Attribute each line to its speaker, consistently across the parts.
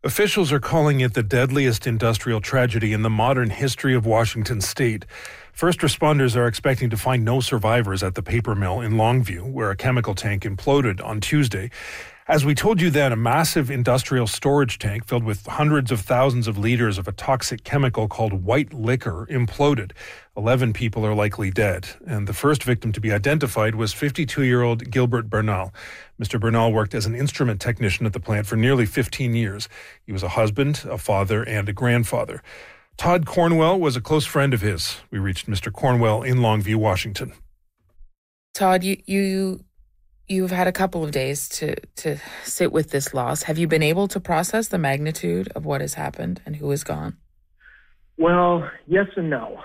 Speaker 1: Officials are calling it the deadliest industrial tragedy in the modern history of Washington state. First responders are expecting to find no survivors at the paper mill in Longview, where a chemical tank imploded on Tuesday. As we told you then, a massive industrial storage tank filled with hundreds of thousands of liters of a toxic chemical called white liquor imploded. 11 people are likely dead, and the first victim to be identified was 52-year-old Gilbert Bernal. Mr. Bernal worked as an instrument technician at the plant for nearly 15 years. He was a husband, a father, and a grandfather. Todd Cornwell was a close friend of his. We reached Mr. Cornwell in Longview, Washington.
Speaker 2: Todd, you've had a couple of days to sit with this loss. Have you been able to process the magnitude of what has happened and who is gone?
Speaker 3: Well, yes and no.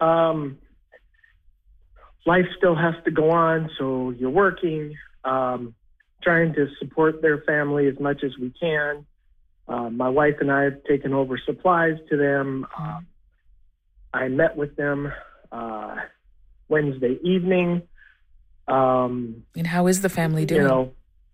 Speaker 3: Life still has to go on, so you're working, trying to support their family as much as we can. My wife and I have taken over supplies to them. I met with them Wednesday evening.
Speaker 2: And how is the family doing?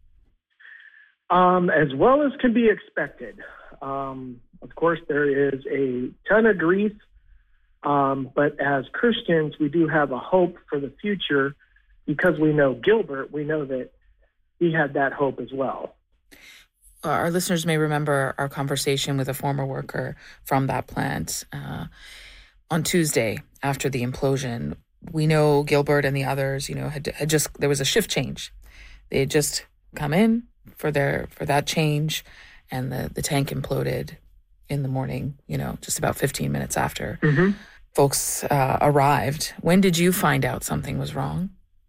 Speaker 3: As well as can be expected. Of course, there is a ton of grief, but as Christians, we do have a hope for the future because we know Gilbert. We know that he had that hope as well.
Speaker 2: Our listeners may remember our conversation with a former worker from that plant on Tuesday after the implosion. We know Gilbert and the others, had just, there was a shift change. They had just come in for that change, and the tank imploded in the morning, just about 15 minutes after folks arrived. When did you find out something was wrong?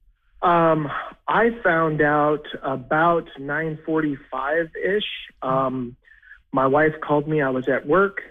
Speaker 3: I found out about 9:45-ish. My wife called me. I was at work.